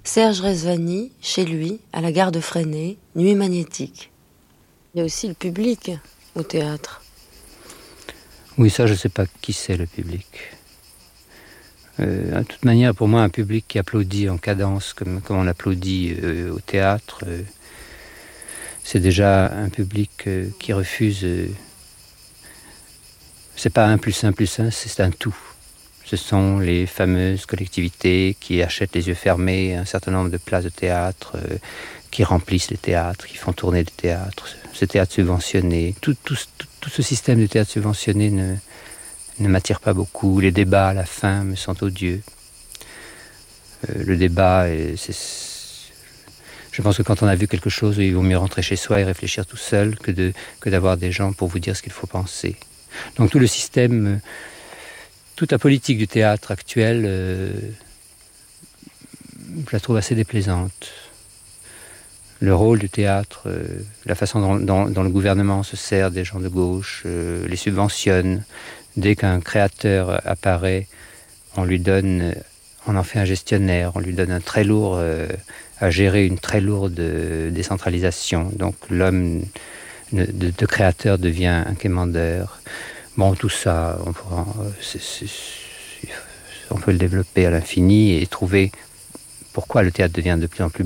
Serge Rezvani, chez lui, à la gare de Fresnay, Nuit magnétique. Il y a aussi le public au théâtre. Oui, ça, je ne sais pas qui c'est, le public. De toute manière, pour moi, un public qui applaudit en cadence, comme on applaudit au théâtre, c'est déjà un public qui refuse. C'est pas 1 + 1 + 1, c'est un tout. Ce sont les fameuses collectivités qui achètent les yeux fermés un certain nombre de places de théâtre, qui remplissent les théâtres, qui font tourner les théâtres, ce théâtre subventionné. Tout ce système de théâtre subventionné ne m'attire pas beaucoup. Les débats à la fin me sont odieux. Le débat, je pense que quand on a vu quelque chose, il vaut mieux rentrer chez soi et réfléchir tout seul que d'avoir des gens pour vous dire ce qu'il faut penser. Donc tout le système, toute la politique du théâtre actuel, je la trouve assez déplaisante. Le rôle du théâtre, la façon dont le gouvernement se sert des gens de gauche, les subventionne. Dès qu'un créateur apparaît, on en fait un gestionnaire, on lui donne un très lourd à gérer, une très lourde décentralisation. Donc l'homme de créateur devient un quémandeur. Bon, tout ça, on peut le développer à l'infini et trouver pourquoi le théâtre devient de plus en plus